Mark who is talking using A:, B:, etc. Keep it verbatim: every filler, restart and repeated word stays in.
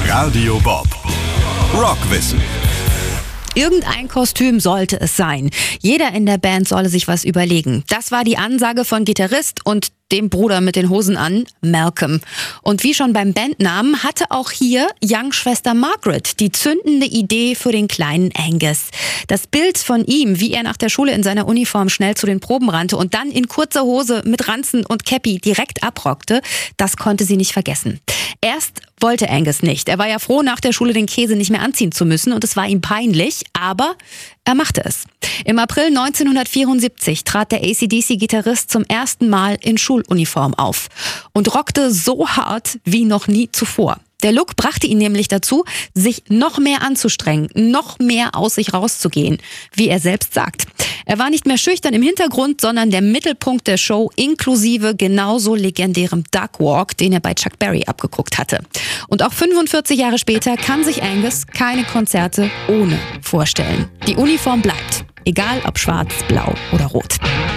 A: Radio Bob. Rockwissen.
B: Irgendein Kostüm sollte es sein. Jeder in der Band solle sich was überlegen. Das war die Ansage von Gitarrist und dem Bruder mit den Hosen an, Malcolm. Und wie schon beim Bandnamen hatte auch hier Young-Schwester Margaret die zündende Idee für den kleinen Angus. Das Bild von ihm, wie er nach der Schule in seiner Uniform schnell zu den Proben rannte und dann in kurzer Hose mit Ranzen und Käppi direkt abrockte, das konnte sie nicht vergessen. Erst wollte Angus nicht. Er war ja froh, nach der Schule den Käse nicht mehr anziehen zu müssen und es war ihm peinlich, aber er machte es. Im April neunzehnhundertvierundsiebzig trat der A C D C-Gitarrist zum ersten Mal in Schuluniform auf und rockte so hart wie noch nie zuvor. Der Look brachte ihn nämlich dazu, sich noch mehr anzustrengen, noch mehr aus sich rauszugehen, wie er selbst sagt. Er war nicht mehr schüchtern im Hintergrund, sondern der Mittelpunkt der Show, inklusive genauso legendärem Duckwalk, den er bei Chuck Berry abgeguckt hatte. Und auch fünfundvierzig Jahre später kann sich Angus keine Konzerte ohne vorstellen. Die Uniform bleibt, egal ob schwarz, blau oder rot.